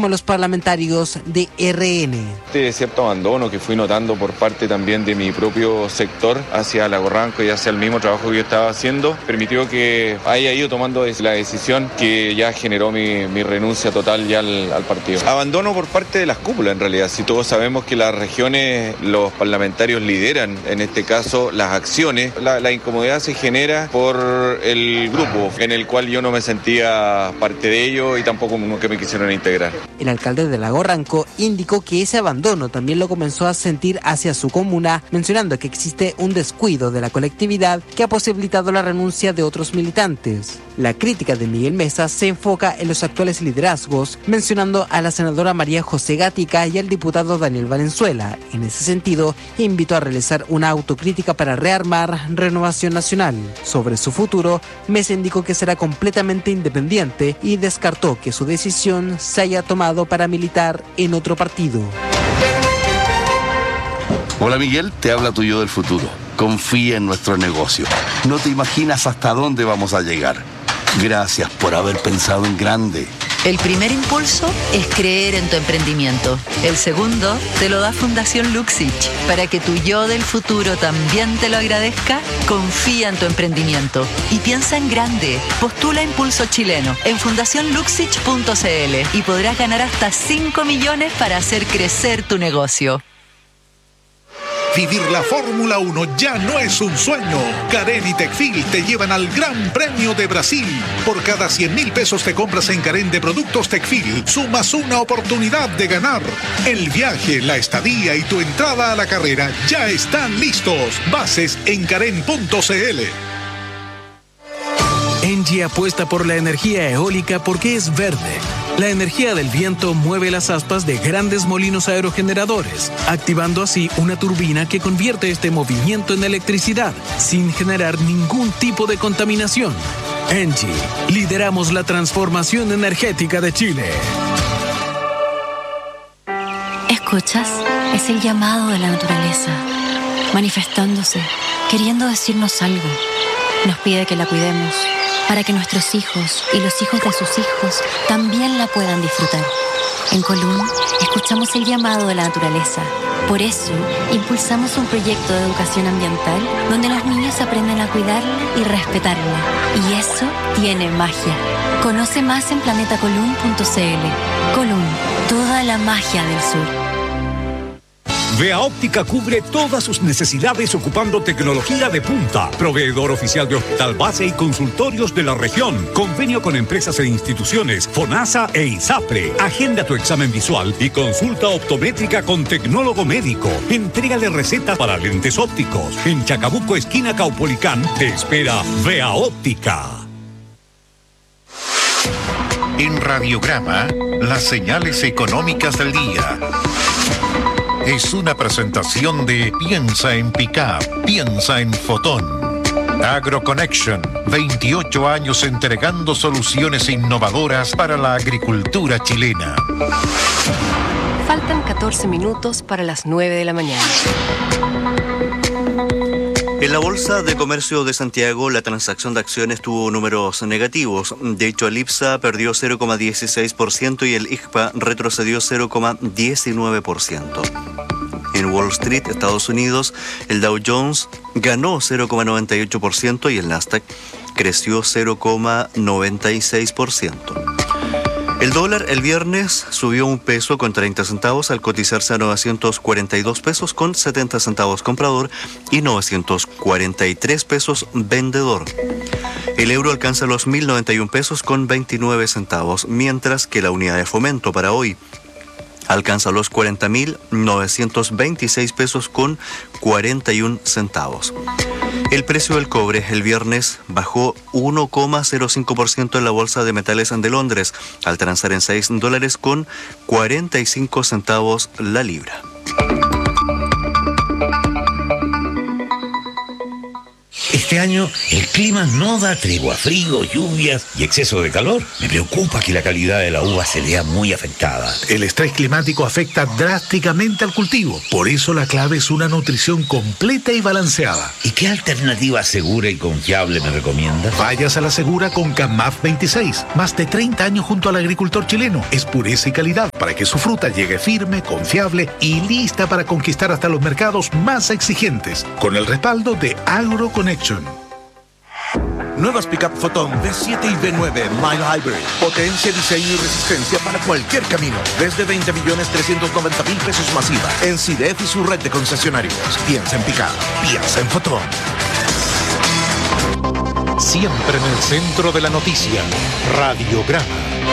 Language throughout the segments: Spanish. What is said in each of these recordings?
como los parlamentarios de RN. De cierto abandono que fui notando por parte también de mi propio sector hacia Lago Ranco y hacia el mismo trabajo que yo estaba haciendo, permitió que haya ido tomando la decisión que ya generó mi renuncia total ya al partido. Abandono por parte de las cúpulas en realidad, si todos sabemos que las regiones, los parlamentarios lideran en este caso las acciones, la incomodidad se genera por el grupo en el cual yo no me sentía parte de ello y tampoco que me quisieron integrar. El alcalde de Lago Ranco indicó que ese abandono también lo comenzó a sentir hacia su comuna, mencionando que existe un descuido de la colectividad que ha posibilitado la renuncia de otros militantes. La crítica de Miguel Mesa se enfoca en los actuales liderazgos, mencionando a la senadora María José Gatica y al diputado Daniel Valenzuela. En ese sentido, invitó a realizar una autocrítica para rearmar Renovación Nacional. Sobre su futuro, Mesa indicó que será completamente independiente y descartó que su decisión se haya tomado para militar en otro partido. Hola Miguel, te habla tu yo del futuro. Confía en nuestro negocio. No te imaginas hasta dónde vamos a llegar. Gracias por haber pensado en grande. El primer impulso es creer en tu emprendimiento. El segundo te lo da Fundación Luxich. Para que tu yo del futuro también te lo agradezca, confía en tu emprendimiento y piensa en grande. Postula Impulso Chileno en fundacionluxich.cl y podrás ganar hasta 5 millones para hacer crecer tu negocio. Vivir la Fórmula 1 ya no es un sueño. Carén y Tecfil te llevan al Gran Premio de Brasil. Por cada 100.000 pesos te compras en Carén de productos Tecfil, sumas una oportunidad de ganar. El viaje, la estadía y tu entrada a la carrera ya están listos. Bases en carén.cl. Engie apuesta por la energía eólica porque es verde. La energía del viento mueve las aspas de grandes molinos aerogeneradores, activando así una turbina que convierte este movimiento en electricidad, sin generar ningún tipo de contaminación. Engie, lideramos la transformación energética de Chile. ¿Escuchas? Es el llamado de la naturaleza, manifestándose, queriendo decirnos algo. Nos pide que la cuidemos, para que nuestros hijos y los hijos de sus hijos también la puedan disfrutar. En Colún, escuchamos el llamado de la naturaleza. Por eso, impulsamos un proyecto de educación ambiental donde los niños aprenden a cuidarla y respetarla. Y eso tiene magia. Conoce más en planetacolún.cl. Colún, toda la magia del sur. Vea Óptica cubre todas sus necesidades ocupando tecnología de punta. Proveedor oficial de hospital base y consultorios de la región. Convenio con empresas e instituciones, FONASA e ISAPRE. Agenda tu examen visual y consulta optométrica con tecnólogo médico. Entrégale recetas para lentes ópticos. En Chacabuco, esquina Caupolicán, te espera Vea Óptica. En Radiograma, las señales económicas del día. Es una presentación de Piensa en Pickup, piensa en Fotón. AgroConnection, 28 años entregando soluciones innovadoras para la agricultura chilena. Faltan 14 minutos para las 9 de la mañana. En la Bolsa de Comercio de Santiago, la transacción de acciones tuvo números negativos. De hecho, el IPSA perdió 0,16% y el IGPA retrocedió 0,19%. En Wall Street, Estados Unidos, el Dow Jones ganó 0,98% y el Nasdaq creció 0,96%. El dólar el viernes subió 1 peso con 30 centavos al cotizarse a 942 pesos con 70 centavos comprador y 943 pesos vendedor. El euro alcanza los 1.091 pesos con 29 centavos, mientras que la unidad de fomento para hoy alcanza los 40.926 pesos con 41 centavos. El precio del cobre el viernes bajó 1,05% en la Bolsa de Metales de Londres, al transar en $6 con 45 centavos la libra. Este año el clima no da tregua, frío, lluvias y exceso de calor. Me preocupa que la calidad de la uva se vea muy afectada. El estrés climático afecta drásticamente al cultivo. Por eso la clave es una nutrición completa y balanceada. ¿Y qué alternativa segura y confiable me recomiendas? Vayas a la segura con CAMAF 26. Más de 30 años junto al agricultor chileno. Es pureza y calidad. para que su fruta llegue firme, confiable y lista para conquistar hasta los mercados más exigentes, con el respaldo de AgroConnection. Nuevas Pickup Photon V7 y V9 Mile Hybrid. Potencia, diseño y resistencia para cualquier camino. Desde 20.390.000 pesos masiva. En CIDEF y su red de concesionarios. Piensa en Pickup. Piensa en Photon. Siempre en el centro de la noticia. Radiograma.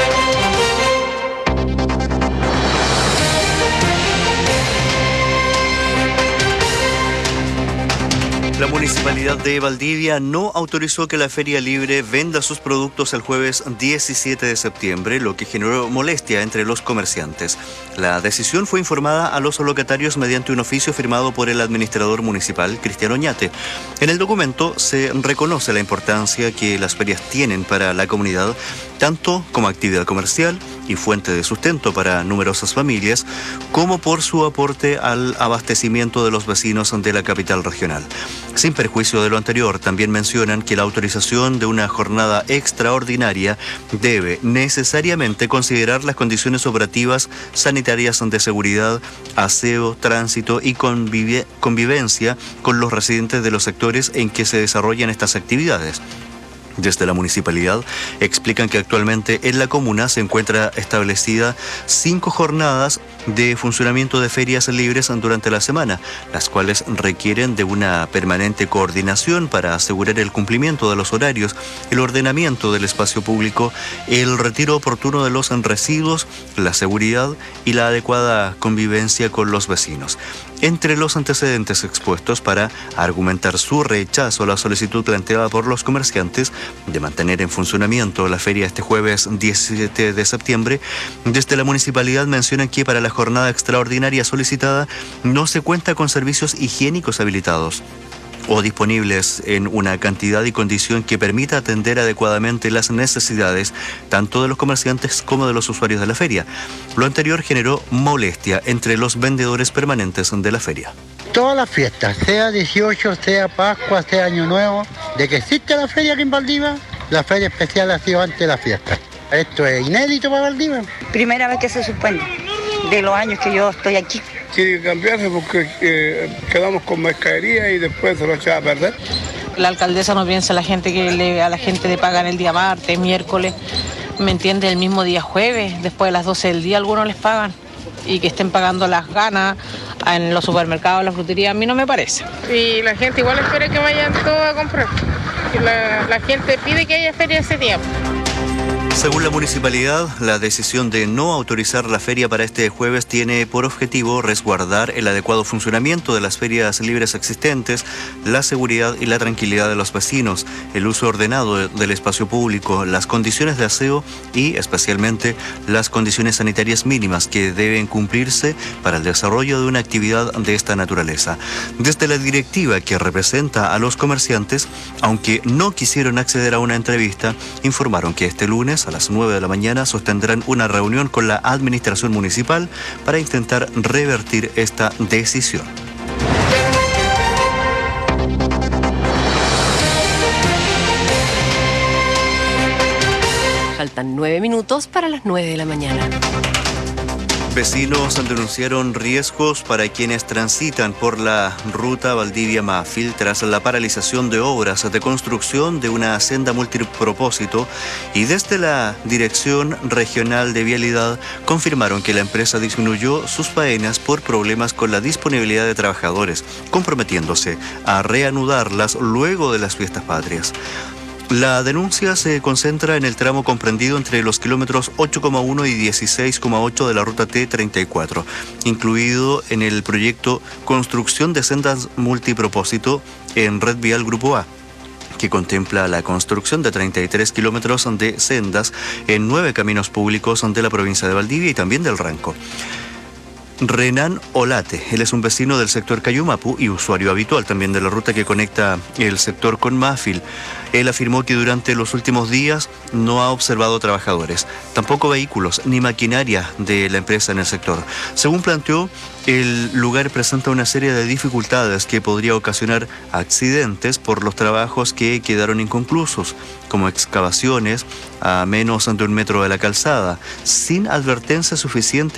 La Municipalidad de Valdivia no autorizó que la Feria Libre venda sus productos el jueves 17 de septiembre, lo que generó molestia entre los comerciantes. La decisión fue informada a los locatarios mediante un oficio firmado por el administrador municipal, Cristiano Oñate. En el documento se reconoce la importancia que las ferias tienen para la comunidad, tanto como actividad comercial y fuente de sustento para numerosas familias, como por su aporte al abastecimiento de los vecinos de la capital regional. Sin perjuicio de lo anterior, también mencionan que la autorización de una jornada extraordinaria debe necesariamente considerar las condiciones operativas sanitarias de seguridad, aseo, tránsito y convivencia con los residentes de los sectores en que se desarrollan estas actividades. Desde la municipalidad explican que actualmente en la comuna se encuentra establecida 5 jornadas de funcionamiento de ferias libres durante la semana, las cuales requieren de una permanente coordinación para asegurar el cumplimiento de los horarios, el ordenamiento del espacio público, el retiro oportuno de los residuos, la seguridad y la adecuada convivencia con los vecinos. Entre los antecedentes expuestos para argumentar su rechazo a la solicitud planteada por los comerciantes de mantener en funcionamiento la feria este jueves 17 de septiembre, desde la municipalidad mencionan que para la jornada extraordinaria solicitada no se cuenta con servicios higiénicos habilitados o disponibles en una cantidad y condición que permita atender adecuadamente las necesidades tanto de los comerciantes como de los usuarios de la feria. Lo anterior generó molestia entre los vendedores permanentes de la feria. Todas las fiestas, sea 18, sea Pascua, sea Año Nuevo, de que existe la feria aquí en Valdivia, la feria especial ha sido antes de la fiesta. Esto es inédito para Valdivia. Primera vez que se suspende, de los años que yo estoy aquí. Tiene que cambiarse porque quedamos con mercadería y después se lo echaba a perder. La alcaldesa no piensa a la gente le pagan el día martes, miércoles, ¿me entiende? El mismo día jueves, después de las 12 del día algunos les pagan. Y que estén pagando las ganas en los supermercados, en la frutería, a mí no me parece. Y la gente igual espera que vayan todos a comprar. La gente pide que haya feria ese tiempo. Según la municipalidad, la decisión de no autorizar la feria para este jueves tiene por objetivo resguardar el adecuado funcionamiento de las ferias libres existentes, la seguridad y la tranquilidad de los vecinos, el uso ordenado del espacio público, las condiciones de aseo y especialmente las condiciones sanitarias mínimas que deben cumplirse para el desarrollo de una actividad de esta naturaleza. Desde la directiva que representa a los comerciantes, aunque no quisieron acceder a una entrevista, informaron que este lunes a las 9 de la mañana sostendrán una reunión con la administración municipal para intentar revertir esta decisión. Faltan 9 minutos para las 9 de la mañana. Vecinos denunciaron riesgos para quienes transitan por la ruta Valdivia-Mafil tras la paralización de obras de construcción de una senda multipropósito y desde la Dirección Regional de Vialidad confirmaron que la empresa disminuyó sus faenas por problemas con la disponibilidad de trabajadores, comprometiéndose a reanudarlas luego de las fiestas patrias. La denuncia se concentra en el tramo comprendido entre los kilómetros 8,1 y 16,8 de la ruta T34, incluido en el proyecto Construcción de Sendas Multipropósito en Red Vial Grupo A, que contempla la construcción de 33 kilómetros de sendas en 9 caminos públicos de la provincia de Valdivia y también del Ranco. Renan Olate, él es un vecino del sector Cayumapu y usuario habitual también de la ruta que conecta el sector con Mafil. Él afirmó que durante los últimos días no ha observado trabajadores, tampoco vehículos ni maquinaria de la empresa en el sector. Según planteó, el lugar presenta una serie de dificultades que podría ocasionar accidentes por los trabajos que quedaron inconclusos, como excavaciones a menos de 1 metro de la calzada, sin advertencia suficiente